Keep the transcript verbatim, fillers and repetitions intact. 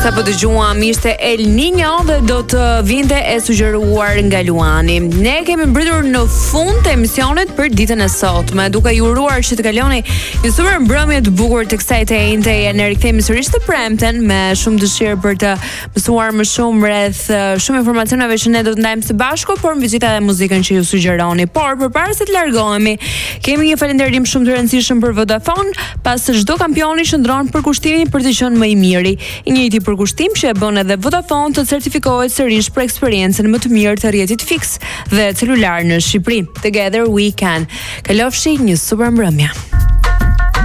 Sapo dëgjuam ishte El Niño dhe do të vinte e sugjeruar nga Luani. Ne kemi mbritur në fund të emisionit për ditën e sotme, duke ju uruar që të kaloni një super mbrëmje të bukur të kësaj të enjte. Ne rikthehemi sërish të premten me shumë dëshirë për të mësuar më shumë rreth shumë informacioneve që ne do të ndajmë së bashku, por mbi gjithë edhe muzikën që ju sugjeroni. Por përpara se të largohemi, kemi një falënderim shumë të rëndësishëm për Vodafone, pas se çdo kampioni shndron për kushtimin për të qenë më i miri. I njëjti përkushtim që e bën edhe Vodafone të certifikohet sërish për eksperiencën më të mirë të rrjetit fiks dhe celular në Shqipëri. Together we can. Kalofshi një super mbrëmje.